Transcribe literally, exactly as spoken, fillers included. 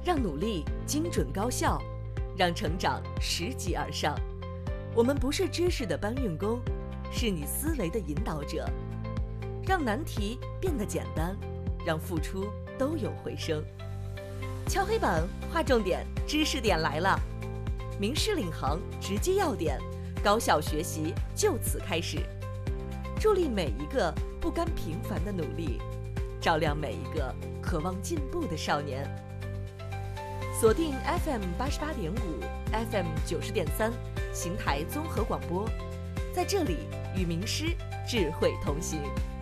让努力精准高效，让成长拾级而上。我们不是知识的搬运工，是你思维的引导者。让难题变得简单，让付出都有回声。敲黑板，划重点，知识点来了。名师领航，直击要点，高效学习就此开始。助力每一个不甘平凡的努力，照亮每一个渴望进步的少年。锁定 F M 八十八点五 ，F M 九十点三，邢台综合广播，在这里与名师智慧同行。